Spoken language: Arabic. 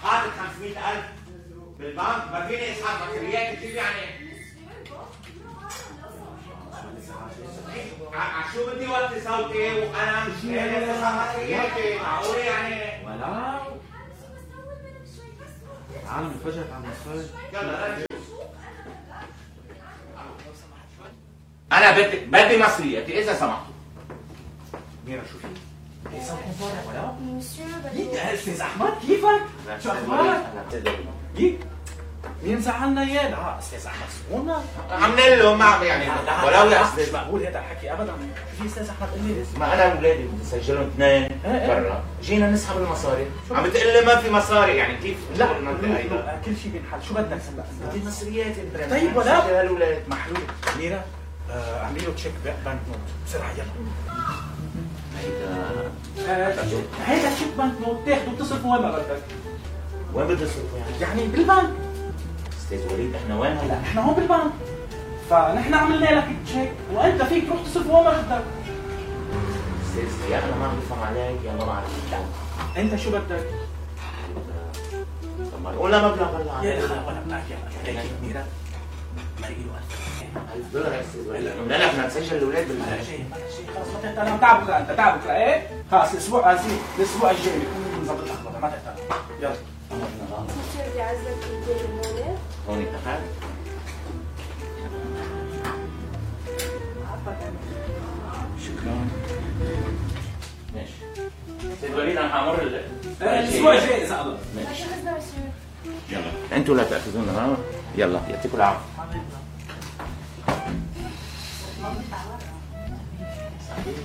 حاطط 500,000 بالبنك، ما فيني اسحب مصريات كيف يعني؟ شو بدي وطي صوتي وانا مش قادر اسحب مصرياتي، معقول يعني؟ ولا العالم انفجرت على المصاري. يلا نشوف. انا بدي مصرياتي اذا سمحتوا. ميرا شو في؟ ايه صوتكم طالع ولا؟ يا استاذ احمد كيفك؟ شو اخبارك؟ مين زعلنا اياه؟ لا استاذ احمد سمونا عملنا له ما يعني ولو يا مش مقبول هذا الحكي ابدا. في استاذ احمد قال لي ما انا واولادي بدي اسجلهم اثنين برا، جينا نسحب المصاري، عم بتقول لي ما في مصاري يعني كيف؟ لا كل شيء بينحل. شو بدك هلا؟ بدي مصرياتي انت. طيب ولا سجل هالولاد محلول. ميرا اعملي له تشيك بنك نوت بسرعه يلا. هيدا تشيك بنك نوت تاخده تصرفه وين ما بدك. وين بدي اصرفه يعني بالبنك. استاذ وليد احنا وين هلا؟ احنا هون بالبنك، فنحن عملنا لك تشيك وانت فيك تروح تصرف وين ما بدك. استاذ يا انا ما بفهم عليك يا ما بعرف. انت شو بدك؟ طب ما قول مبلغ هلا. يا اخي ولا بدك يا ميرا ما له $1000 يا استاذ وليد. لا لا بدنا نسجل الاولاد بلا شيء خلص ما تهتم. انا تعبك انت تعبك ايه؟ خلص الاسبوع الاسبوع الجاي بكون نظبط الاخبار ما تهتم. يلا مصير بدي اعزك البيت هون. هون اتفقنا؟ شكرا. ماشي. استاذ وليد انا حامر الاسبوع الجاي اذا الله. ماشي. يلا انتوا لا تاخذونا ها؟ يلا يعطيكم العافيه.